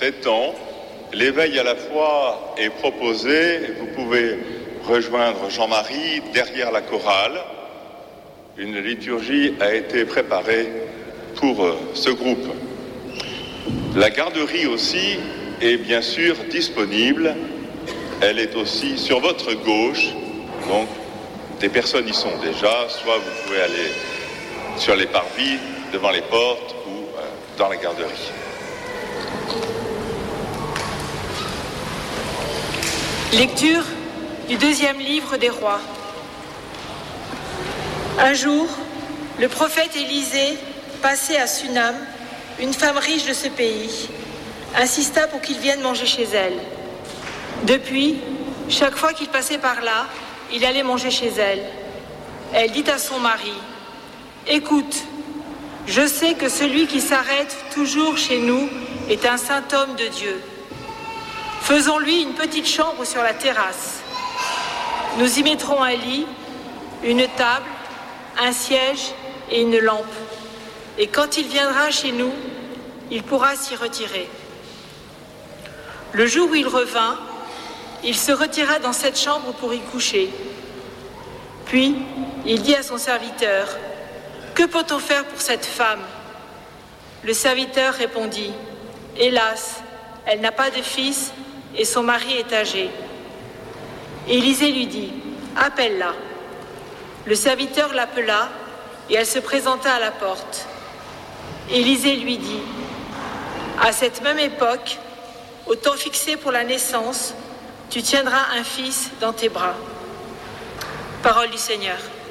ces temps, l'éveil à la foi est proposé. Vous pouvez rejoindre Jean-Marie derrière la chorale. Une liturgie a été préparée pour ce groupe. La garderie aussi est bien sûr disponible. Elle est aussi sur votre gauche. Donc, des personnes y sont déjà. Soit vous pouvez aller sur les parvis, devant les portes ou dans la garderie. Lecture du 2e livre des rois. Un jour, le prophète Élisée, passé à Sunam, une femme riche de ce pays, insista pour qu'il vienne manger chez elle. Depuis, chaque fois qu'il passait par là, il allait manger chez elle. Elle dit à son mari, « Écoute, je sais que celui qui s'arrête toujours chez nous est un saint homme de Dieu. Faisons-lui une petite chambre sur la terrasse. Nous y mettrons un lit, une table, un siège et une lampe. Et quand il viendra chez nous, il pourra s'y retirer. » Le jour où il revint, il se retira dans cette chambre pour y coucher. Puis, il dit à son serviteur, « Que peut-on faire pour cette femme ?» Le serviteur répondit, « Hélas, elle n'a pas de fils et son mari est âgé. » Élisée lui dit, « Appelle-la. » Le serviteur l'appela et elle se présenta à la porte. Élisée lui dit, « À cette même époque, au temps fixé pour la naissance, tu tiendras un fils dans tes bras. » Parole du Seigneur.